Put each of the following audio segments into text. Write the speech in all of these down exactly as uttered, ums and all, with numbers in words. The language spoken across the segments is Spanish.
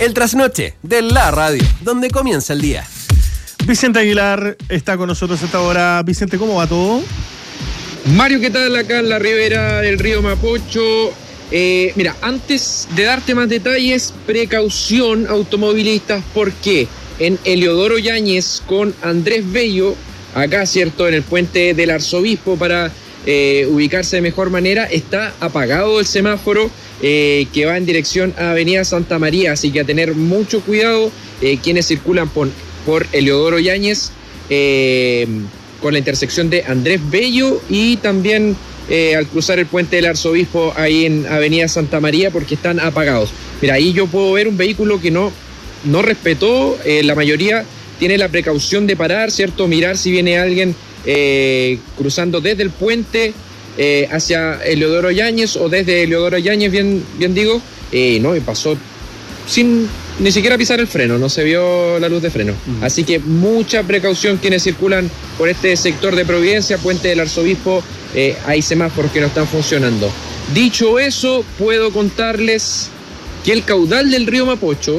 El trasnoche de la radio, donde comienza el día. Vicente Aguilar está con nosotros a esta hora. Vicente, ¿cómo va todo? Mario, ¿qué tal? Acá en la ribera del río Mapocho. Eh, mira, antes de darte más detalles, precaución automovilistas, porque en Eliodoro Yáñez con Andrés Bello, acá, ¿cierto? En el puente del Arzobispo, para eh, ubicarse de mejor manera, está apagado el semáforo eh, que va en dirección a Avenida Santa María, así que a tener mucho cuidado eh, quienes circulan por, por Eliodoro Yáñez, eh, con la intersección de Andrés Bello y también eh, al cruzar el puente del Arzobispo ahí en Avenida Santa María, porque están apagados. Mira, ahí yo puedo ver un vehículo que no, no respetó, eh, la mayoría tiene la precaución de parar, ¿cierto? Mirar si viene alguien eh, cruzando desde el puente eh, hacia Eliodoro Yáñez o desde Eliodoro Yáñez, bien, bien digo, eh, no, y pasó sin ni siquiera pisar el freno, no se vio la luz de freno. Uh-huh. Así que mucha precaución quienes circulan por este sector de Providencia, puente del Arzobispo, eh, hay semáforos que no están funcionando. Dicho eso, puedo contarles que el caudal del río Mapocho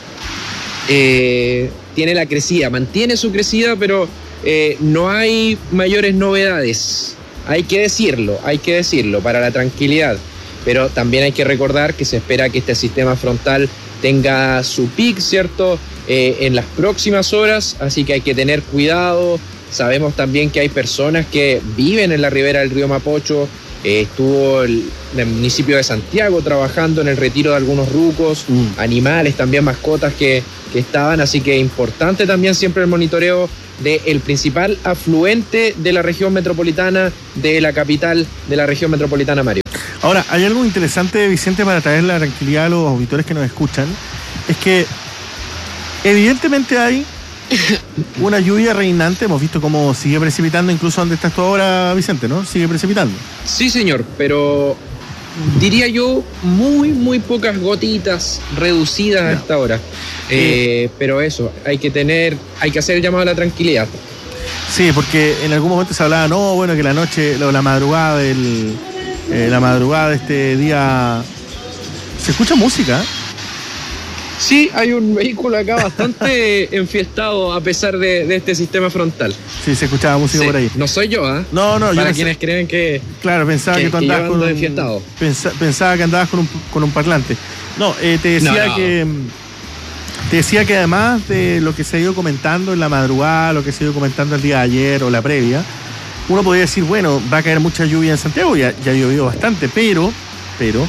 eh, tiene la crecida, mantiene su crecida, pero eh, no hay mayores novedades. Hay que decirlo, hay que decirlo, para la tranquilidad. Pero también hay que recordar que se espera que este sistema frontal tenga su pic, ¿cierto?, eh, en las próximas horas, así que hay que tener cuidado. Sabemos también que hay personas que viven en la ribera del río Mapocho. Eh, estuvo el, el municipio de Santiago trabajando en el retiro de algunos rucos, mm. animales, también mascotas que, que estaban, así que importante también siempre el monitoreo del principal afluente de la región metropolitana, de la capital de la región metropolitana, Mario. Ahora, hay algo interesante, Vicente, para traer la tranquilidad a los auditores que nos escuchan, es que evidentemente hay una lluvia reinante. Hemos visto cómo sigue precipitando, incluso donde estás tú ahora, Vicente, ¿no? Sigue precipitando. Sí, señor, pero diría yo muy, muy pocas gotitas reducidas no. a esta hora. Eh, pero eso, hay que tener, hay que hacer el llamado a la tranquilidad. Sí, porque en algún momento se hablaba, no, bueno, que la noche, la madrugada del... Eh, la madrugada de este día se escucha música. Sí, hay un vehículo acá bastante enfiestado a pesar de, de este sistema frontal. Sí, se escuchaba música sí, por ahí. No soy yo, ¿ah? ¿eh? No, no, para yo quienes sé. creen que. Claro, pensaba que, que tú andabas con un, enfiestado. Pensa, pensaba que andabas con un, con un parlante. No, eh, te decía no, no. que. Te decía que además de lo que se ha ido comentando en la madrugada, lo que se ha ido comentando el día de ayer o la previa, uno podría decir, bueno, va a caer mucha lluvia en Santiago, ya, ya ha llovido bastante, pero, pero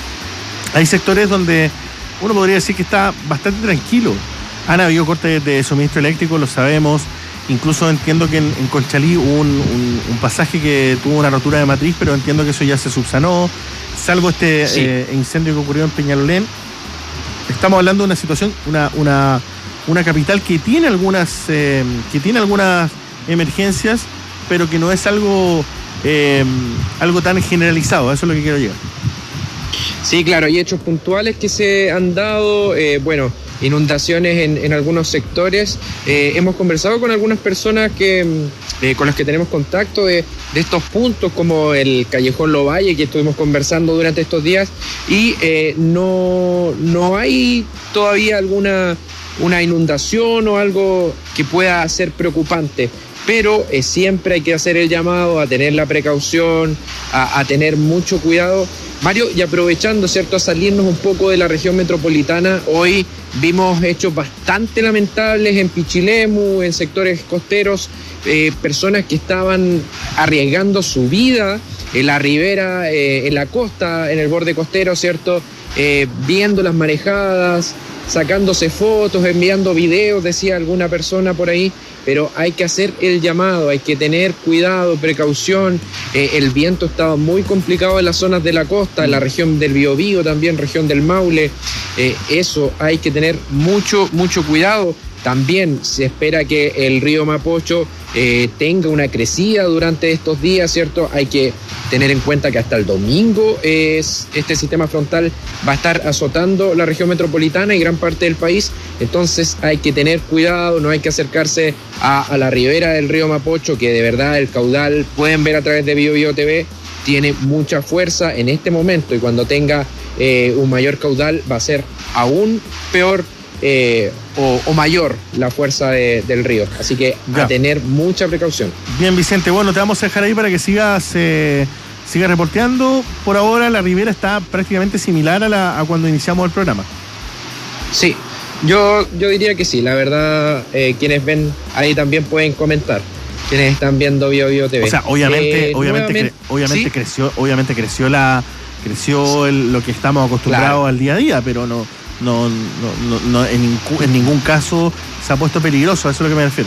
hay sectores donde uno podría decir que está bastante tranquilo. Han habido cortes de suministro eléctrico, lo sabemos. Incluso entiendo que en, en Conchalí hubo un, un, un pasaje que tuvo una rotura de matriz, pero entiendo que eso ya se subsanó, salvo este sí. eh, incendio que ocurrió en Peñalolén. Estamos hablando de una situación, una, una, una capital que tiene algunas, eh, que tiene algunas emergencias, pero que no es algo eh, algo tan generalizado. Eso es lo que quiero llegar. Sí, claro, hay hechos puntuales que se han dado, eh, bueno, inundaciones en, en algunos sectores. Eh, hemos conversado con algunas personas que eh, con las que tenemos contacto de, de estos puntos, como el Callejón Lovalle, que estuvimos conversando durante estos días, y eh, no, no hay todavía alguna una inundación o algo que pueda ser preocupante. Pero eh, siempre hay que hacer el llamado a tener la precaución, a, a tener mucho cuidado. Mario, y aprovechando, ¿cierto?, a salirnos un poco de la región metropolitana, hoy vimos hechos bastante lamentables en Pichilemu, en sectores costeros, eh, personas que estaban arriesgando su vida en la ribera, eh, en la costa, en el borde costero, ¿cierto?, eh, viendo las marejadas, sacándose fotos, enviando videos, decía alguna persona por ahí. Pero hay que hacer el llamado, hay que tener cuidado, precaución. Eh, el viento estaba muy complicado en las zonas de la costa, en la región del Biobío también, región del Maule. Eh, eso hay que tener mucho, mucho cuidado. También se espera que el río Mapocho eh, tenga una crecida durante estos días, ¿cierto? Hay que tener en cuenta que hasta el domingo es, este sistema frontal va a estar azotando la región metropolitana y gran parte del país. Entonces hay que tener cuidado, no hay que acercarse a, a la ribera del río Mapocho, que de verdad el caudal, pueden ver a través de Bio Bio T V, tiene mucha fuerza en este momento, y cuando tenga eh, un mayor caudal, va a ser aún peor eh, o, o mayor la fuerza de, del río. Así que ya. A tener mucha precaución. Bien, Vicente, bueno, te vamos a dejar ahí para que sigas, eh, sigas reporteando. Por ahora la ribera está prácticamente similar a, la, a cuando iniciamos el programa. Sí, yo, yo diría que sí. La verdad, eh, quienes ven ahí también pueden comentar. Quienes están viendo Bio Bio T V. O sea, obviamente, eh, obviamente, cre- obviamente ¿sí? creció, obviamente creció la, creció el, lo que estamos acostumbrados claro. al día a día, pero no, no, no, no, no en, ningún, en ningún caso se ha puesto peligroso. A eso es lo que me refiero.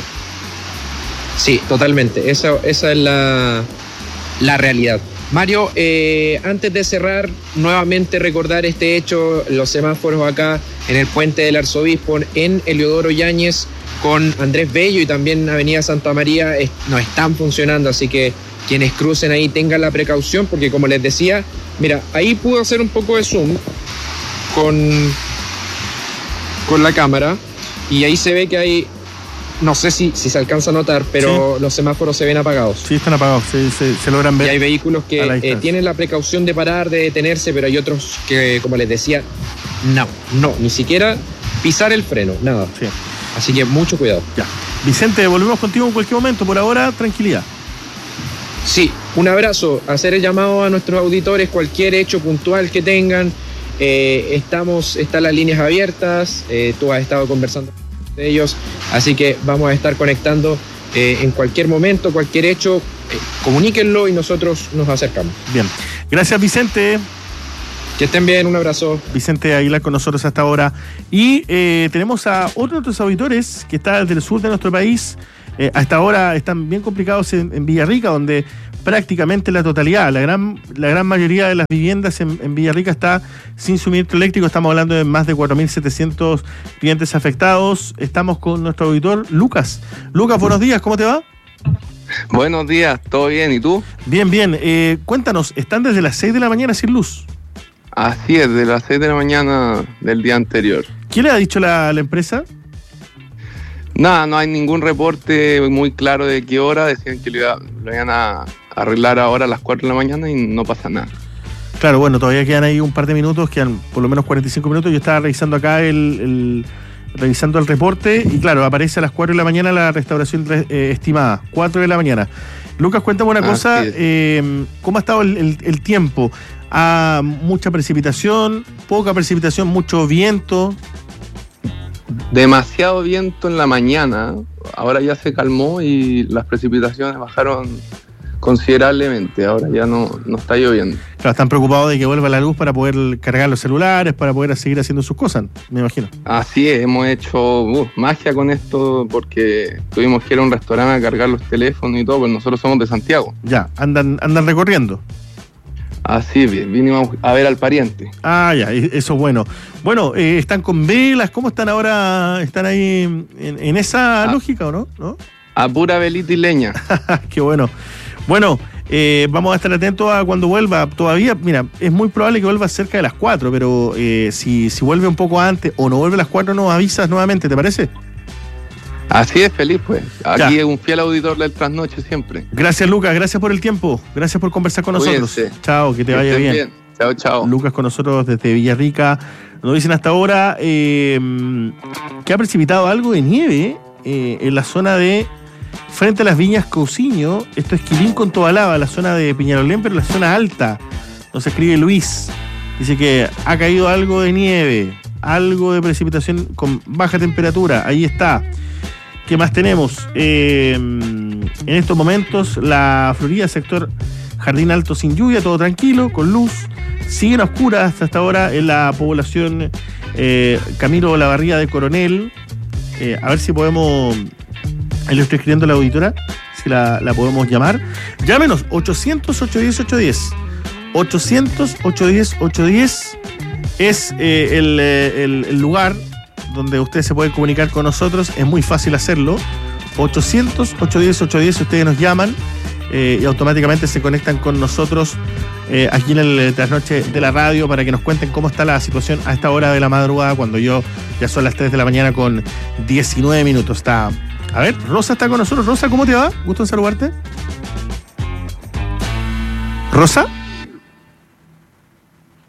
Sí, totalmente. Esa, esa es la, la realidad. Mario, eh, antes de cerrar, nuevamente recordar este hecho, los semáforos acá en el Puente del Arzobispo, en Eliodoro Yáñez, con Andrés Bello y también Avenida Santa María es, no están funcionando, así que quienes crucen ahí tengan la precaución, porque como les decía, mira, ahí pude hacer un poco de zoom con, con la cámara y ahí se ve que hay, no sé si, si se alcanza a notar, pero sí. Los semáforos se ven apagados. Sí, están apagados, se, se, se logran ver. Y hay vehículos que eh, tienen la precaución de parar, de detenerse, pero hay otros que, como les decía, no, no, ni siquiera pisar el freno, nada. Sí. Así que mucho cuidado. Ya. Vicente, volvemos contigo en cualquier momento. Por ahora, tranquilidad. Sí, un abrazo. Hacer el llamado a nuestros auditores, cualquier hecho puntual que tengan. Eh, estamos, están las líneas abiertas. Eh, tú has estado conversando con ellos. Así que vamos a estar conectando eh, en cualquier momento, cualquier hecho. Eh, comuníquenlo y nosotros nos acercamos. Bien. Gracias, Vicente. Que estén bien, un abrazo. Vicente Aguilar con nosotros hasta ahora. Y eh, tenemos a otros de nuestros auditores que está desde el sur de nuestro país. Eh, hasta ahora están bien complicados en, en Villarrica, donde prácticamente la totalidad, la gran, la gran mayoría de las viviendas en, en Villarrica está sin suministro eléctrico. Estamos hablando de más de cuatro mil setecientos clientes afectados. Estamos con nuestro auditor, Lucas. Lucas, buenos días, ¿cómo te va? Buenos días, ¿todo bien? ¿Y tú? Bien, bien. Eh, cuéntanos, están desde las seis de la mañana sin luz. Así es, de las seis de la mañana del día anterior. ¿Qué le ha dicho la, la empresa? Nada, no hay ningún reporte muy claro de qué hora. Decían que lo, iba, lo iban a arreglar ahora a las cuatro de la mañana y no pasa nada. Claro, bueno, todavía quedan ahí un par de minutos, quedan por lo menos cuarenta y cinco minutos. Yo estaba revisando acá el, el revisando el reporte y claro, aparece a las cuatro de la mañana la restauración eh, estimada, cuatro de la mañana. Lucas, cuéntame una ah, cosa, sí. eh, ¿cómo ha estado el, el, el tiempo? ¿Ha mucha precipitación, poca precipitación, mucho viento? Demasiado viento en la mañana, ahora ya se calmó y las precipitaciones bajaron considerablemente, ahora ya no, no está lloviendo. Claro, están preocupados de que vuelva la luz para poder cargar los celulares, para poder seguir haciendo sus cosas, me imagino. Así es, hemos hecho uh, magia con esto porque tuvimos que ir a un restaurante a cargar los teléfonos y todo, pues nosotros somos de Santiago. Ya, andan, andan recorriendo. Así bien, vinimos a ver al pariente. Ah, ya, eso es bueno. Bueno, eh, ¿están con velas? ¿Cómo están ahora? ¿Están ahí en, en esa ah, lógica o no? ¿no? A pura velita y leña. Qué bueno. Bueno, eh, vamos a estar atentos a cuando vuelva. Todavía, mira, es muy probable que vuelva cerca de las cuatro, pero eh, si, si vuelve un poco antes o no vuelve a las cuatro, nos avisas nuevamente, ¿te parece? Así es, feliz pues. Aquí ya. Es un fiel auditor del Trasnoche siempre. Gracias, Lucas. Gracias por el tiempo. Gracias por conversar con Cuídense. nosotros. Chao, que te que vaya bien. bien. Chao, chao. Lucas con nosotros desde Villarrica. Nos dicen hasta ahora eh, que ha precipitado algo de nieve eh, en la zona de frente a las Viñas Cousiño. Esto es Quilín con Tobalaba, la zona de Peñalolén, pero la zona alta. Nos escribe Luis. Dice que ha caído algo de nieve, algo de precipitación con baja temperatura. Ahí está. ¿Qué más tenemos? Eh, en estos momentos, la Florida, sector Jardín Alto sin lluvia, todo tranquilo, con luz. Siguen oscuras hasta esta hora en la población eh, Camilo Olavarría de Coronel. Eh, a ver si podemos... Ahí lo estoy escribiendo a la auditora, si la, la podemos llamar. Llámenos, ochocientos, ochocientos diez, ochocientos diez. ochocientos, ochocientos diez, ochocientos diez es eh, el, el, el lugar donde ustedes se pueden comunicar con nosotros. Es muy fácil hacerlo. ochocientos, ochocientos diez, ochocientos diez, ustedes nos llaman eh, y automáticamente se conectan con nosotros eh, aquí en el Trasnoche de la radio para que nos cuenten cómo está la situación a esta hora de la madrugada, cuando yo ya son las tres de la mañana con diecinueve minutos. Está, a ver, Rosa está con nosotros. Rosa, ¿cómo te va? Gusto en saludarte. ¿Rosa?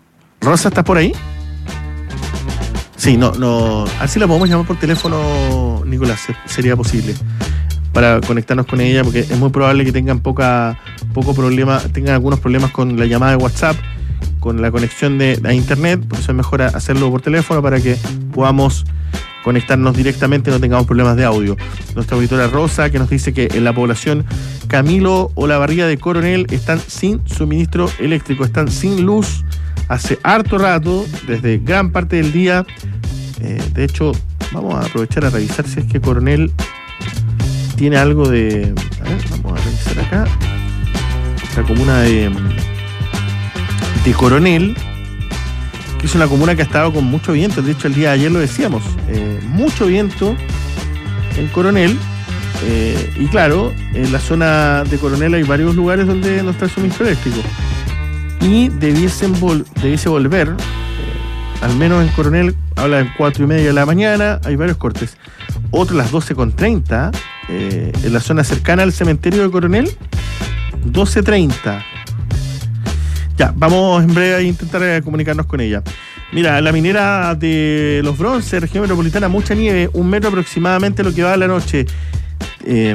Rosa, ¿estás por ahí? Sí, no, no. Así la podemos llamar por teléfono, Nicolás, sería posible, para conectarnos con ella, porque es muy probable que tengan poca, poco problema, tengan algunos problemas con la llamada de WhatsApp, con la conexión de, a internet, por eso es mejor hacerlo por teléfono para que podamos conectarnos directamente y no tengamos problemas de audio. Nuestra auditora Rosa, que nos dice que en la población Camilo Olavarría de Coronel están sin suministro eléctrico, están sin luz hace harto rato, desde gran parte del día. Eh, de hecho, vamos a aprovechar a revisar si es que Coronel tiene algo de... A ver, vamos a revisar acá. La comuna de, de Coronel, que es una comuna que ha estado con mucho viento. De hecho, el día de ayer lo decíamos. Eh, mucho viento en Coronel. Eh, y claro, en la zona de Coronel hay varios lugares donde no está el suministro eléctrico. Y debiesen vol- debiese volver, eh, al menos en Coronel, habla de cuatro y media de la mañana, hay varios cortes. Otro a las doce con treinta, eh, en la zona cercana al cementerio de Coronel, doce treinta. Ya, vamos en breve a intentar eh, comunicarnos con ella. Mira, la minera de Los Bronces, región metropolitana, mucha nieve, un metro aproximadamente lo que va a la noche. Eh,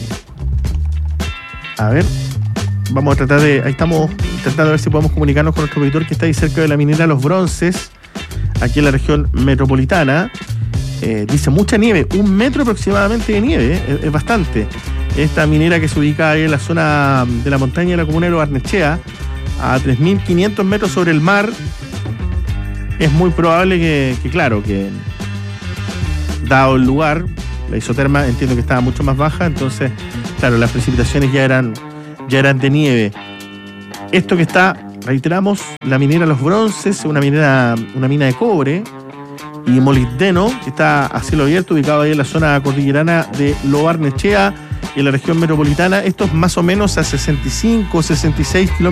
a ver, vamos a tratar de... Ahí estamos tratando de ver si podemos comunicarnos con nuestro auditor que está ahí cerca de la minera Los Bronces, aquí en la región metropolitana. Eh, dice mucha nieve, un metro aproximadamente de nieve, eh, es, es bastante. Esta minera que se ubica ahí en la zona de la montaña de la comuna de Lo Barnechea, a tres mil quinientos metros sobre el mar. Es muy probable que, que, claro, que dado el lugar, la isoterma entiendo que estaba mucho más baja, entonces, claro, las precipitaciones ya eran, ya eran de nieve. Esto que está, reiteramos, la minera Los Bronces, una minera, una mina de cobre y molibdeno, que está a cielo abierto, ubicado ahí en la zona cordillerana de Lo Barnechea, y en la región metropolitana. Esto es más o menos a sesenta y cinco, sesenta y seis kilómetros